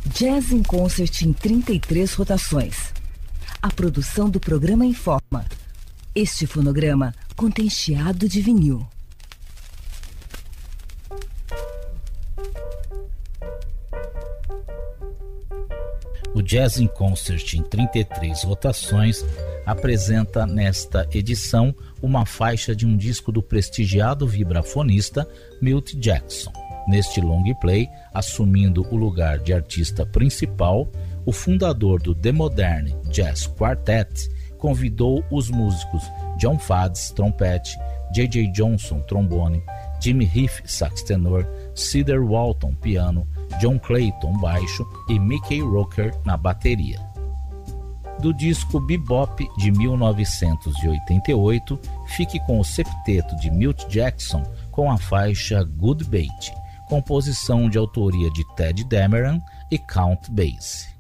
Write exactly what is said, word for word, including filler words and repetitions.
Jazz in Concert em trinta e três rotações. A produção do programa informa. Este fonograma contém chiado de vinil. O Jazz in Concert em trinta e três rotações apresenta nesta edição uma faixa de um disco do prestigiado vibrafonista Milt Jackson. Neste long play, assumindo o lugar de artista principal, o fundador do The Modern Jazz Quartet convidou os músicos John Fadz, trompete, J J Johnson, trombone, Jimmy Heath, sax tenor, Cedar Walton, piano, John Clayton, baixo e Mickey Roker na bateria. Do disco Bebop de mil novecentos e oitenta e oito, fique com o septeto de Milt Jackson com a faixa Good Bait, composição de autoria de Ted Dameron e Count Basie.